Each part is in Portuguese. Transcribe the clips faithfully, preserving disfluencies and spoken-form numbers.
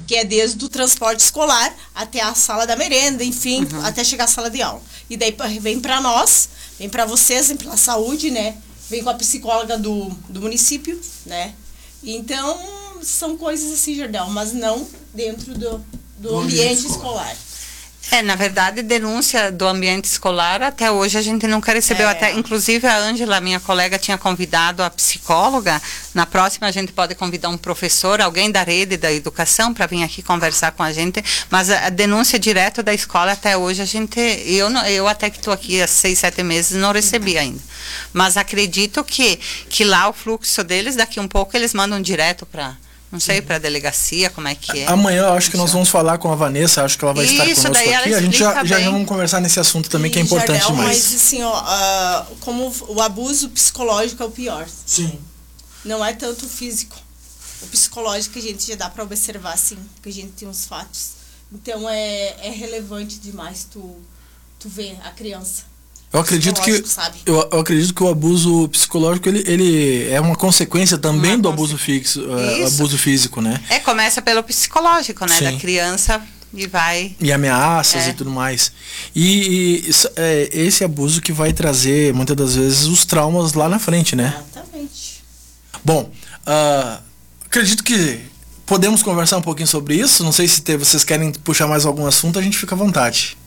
que é desde o transporte escolar até a sala da merenda, enfim, Uhum. até chegar à sala de aula. E daí vem para nós, vem para vocês, vem pela saúde, né? Vem com a psicóloga do, do município, né? Então, são coisas assim, Jardel, mas não dentro do, do, do ambiente, ambiente escolar. escolar. É, na verdade, denúncia do ambiente escolar, até hoje a gente nunca recebeu. É. Até, inclusive, a Ângela, minha colega, tinha convidado a psicóloga. Na próxima, a gente pode convidar um professor, alguém da rede da educação, para vir aqui conversar com a gente. Mas a, a denúncia direto da escola, até hoje, a gente... Eu, não, eu até que estou aqui há seis, sete meses, não recebi ainda. Mas acredito que, que lá o fluxo deles, daqui um pouco, eles mandam direto para... Não sei, para a delegacia, como é que é. Amanhã eu acho que nós vamos falar com a Vanessa, acho que ela vai Isso, estar conosco daí aqui. ela A gente já, explica já bem. vamos conversar nesse assunto também, E, que é importante Jardel, demais. Mas assim, ó, uh, como o abuso psicológico é o pior. Sim. Não é tanto o físico. O psicológico a gente já dá para observar, assim, que a gente tem uns fatos. Então é, é relevante demais tu, tu ver a criança. Eu acredito que sabe? eu, eu acredito que o abuso psicológico ele, ele é uma consequência também Uma do conse- abuso fixo, uh, Isso. abuso físico, né? É, começa pelo psicológico, né? Sim. Da criança e vai... E ameaças É. e tudo mais. E, e isso, é esse abuso que vai trazer muitas das vezes os traumas lá na frente, né? Exatamente. Bom, uh, acredito que podemos conversar um pouquinho sobre isso. Não sei se te, vocês querem puxar mais algum assunto, a gente fica à vontade.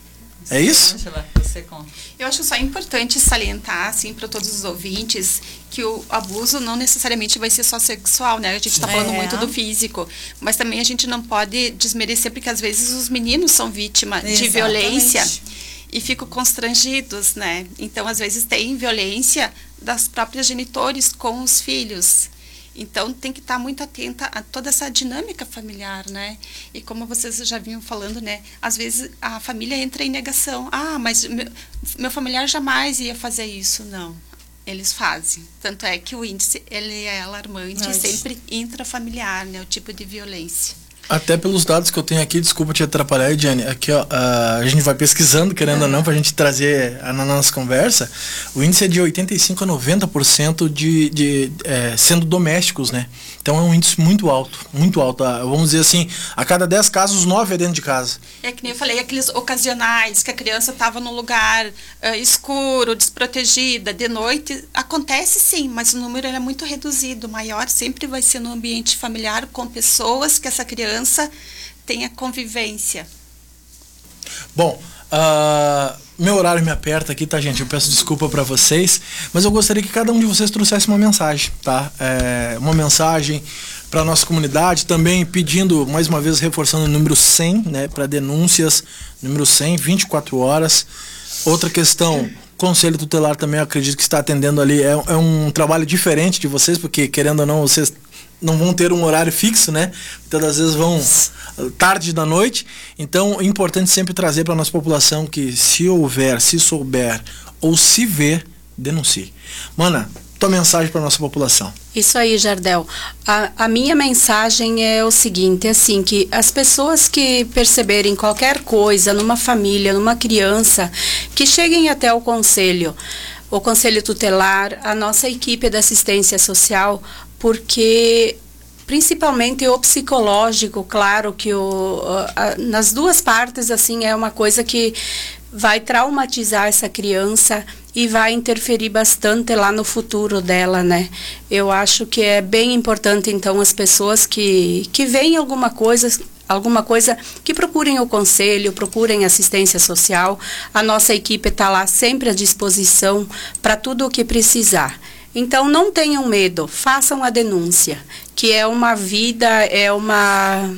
É isso? Ângela, você conta. Eu acho só importante salientar, assim, para todos os ouvintes, que o abuso não necessariamente vai ser só sexual, né? A gente está falando É. muito do físico, mas também a gente não pode desmerecer, porque às vezes os meninos são vítimas de Exatamente. violência e ficam constrangidos, né? Então, às vezes tem violência das próprias genitores com os filhos. Então, tem que estar muito atenta a toda essa dinâmica familiar, né? E como vocês já vinham falando, né? Às vezes a família entra em negação. Ah, mas meu, meu familiar jamais ia fazer isso. Não, eles fazem. Tanto é que o índice, ele é alarmante, Mas... sempre intrafamiliar, né? O tipo de violência. Até pelos dados que eu tenho aqui, desculpa te atrapalhar, Diane, aqui ó, a gente vai pesquisando, querendo ou não, pra gente trazer na nossa conversa, o índice é de oitenta e cinco a noventa por cento de, de é, sendo domésticos, né? Então é um índice muito alto, muito alto. Ah, vamos dizer assim, a cada dez casos, nove é dentro de casa. É que nem eu falei, aqueles ocasionais, que a criança estava num lugar uh, escuro, desprotegida, de noite, acontece sim, mas o número é muito reduzido. O maior sempre vai ser no ambiente familiar, com pessoas que essa criança tenha convivência. Bom, uh, meu horário me aperta aqui, tá, gente? Eu peço desculpa para vocês, mas eu gostaria que cada um de vocês trouxesse uma mensagem, tá? É, uma mensagem para nossa comunidade, também pedindo, mais uma vez, reforçando o número cem, né? Para denúncias, número cem, vinte e quatro horas. Outra questão, Conselho Tutelar também, eu acredito que está atendendo ali, é, é um trabalho diferente de vocês, porque, querendo ou não, vocês não vão ter um horário fixo, né? Muitas das vezes vão tarde da noite. Então é importante sempre trazer para a nossa população que se houver, se souber ou se ver, denuncie. Mana, tua mensagem para a nossa população. Isso aí, Jardel. A, a minha mensagem é o seguinte, assim, que as pessoas que perceberem qualquer coisa numa família, numa criança, que cheguem até o conselho, o Conselho Tutelar, a nossa equipe da assistência social, porque principalmente o psicológico, claro que o, a, nas duas partes, assim, é uma coisa que vai traumatizar essa criança e vai interferir bastante lá no futuro dela, né? Eu acho que é bem importante, então, as pessoas que, que veem alguma coisa, alguma coisa, que procurem o conselho, procurem assistência social. A nossa equipe está lá sempre à disposição para tudo o que precisar. Então, não tenham medo, façam a denúncia, que é uma vida, é uma...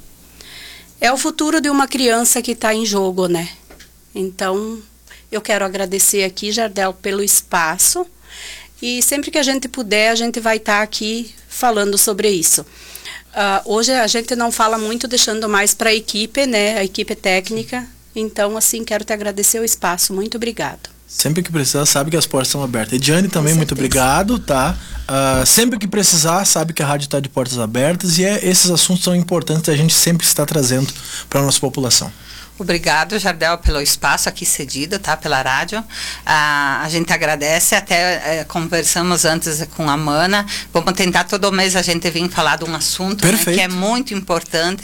é o futuro de uma criança que está em jogo, né? Então, eu quero agradecer aqui, Jardel, pelo espaço, e sempre que a gente puder, a gente vai estar tá aqui falando sobre isso. Uh, hoje a gente não fala muito, deixando mais para a equipe, né? A equipe técnica. Então, assim, quero te agradecer o espaço. Muito obrigado. Sempre que precisar, sabe que as portas estão abertas. Ediane também, muito obrigado, tá? Uh, sempre que precisar, sabe que a rádio está de portas abertas, e é, esses assuntos são importantes, a gente sempre está trazendo para a nossa população. Obrigado, Jardel, pelo espaço aqui cedido, tá? Pela rádio. Ah, a gente agradece, até eh, conversamos antes com a Mana. Vamos tentar todo mês a gente vir falar de um assunto, né, que é muito importante.